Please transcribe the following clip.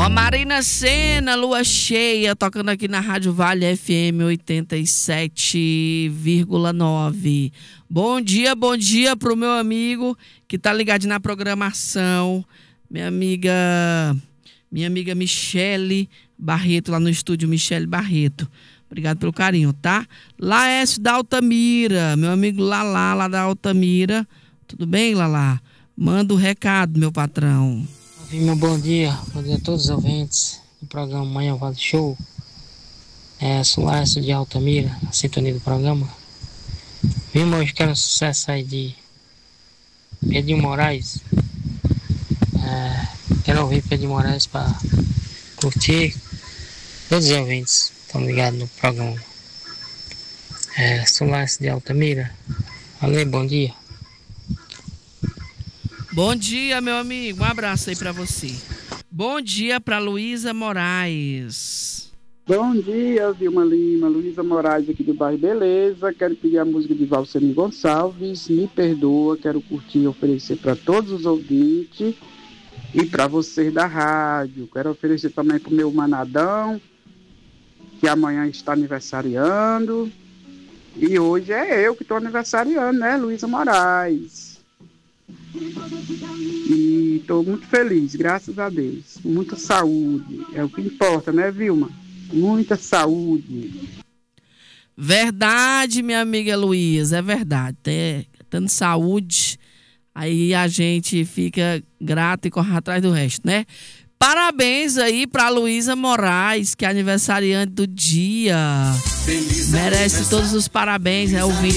a Marina Sena, Lua Cheia, tocando aqui na Rádio Vale FM 87,9. Bom dia pro meu amigo que tá ligado na programação, minha amiga Michele Barreto, lá no estúdio Michele Barreto. Obrigado pelo carinho, tá? Laércio da Altamira, meu amigo Lalá, lá da Altamira. Tudo bem, Lalá? Manda o recado, meu patrão. Meu bom dia a todos os ouvintes do programa Manhã Vale Show. Sou Laércio de Altamira, na sintonia do programa. Vimos hoje que era um sucesso aí de Pedrinho Moraes. Quero ouvir Pedrinho Moraes para curtir. Todos os ouvintes estão ligados no programa. Sou Laércio de Altamira. Valeu, bom dia. Bom dia, meu amigo. Um abraço aí pra você. Bom dia pra Luísa Moraes. Bom dia, Vilma Lima. Luísa Moraes aqui do bairro Beleza. Quero pedir a música de Valcene Gonçalves. Me perdoa. Quero curtir e oferecer para todos os ouvintes e para vocês da rádio. Quero oferecer também pro meu manadão, que amanhã está aniversariando. E hoje é eu que estou aniversariando, né, Luísa Moraes? E estou muito feliz, graças a Deus. Muita saúde, é o que importa, né, Vilma? Muita saúde. Verdade, minha amiga Luísa, é verdade. Tendo saúde, aí a gente fica grato e corre atrás do resto, né? Parabéns aí pra Luísa Moraes, que é aniversariante do dia. Merece todos os parabéns, é ouvinte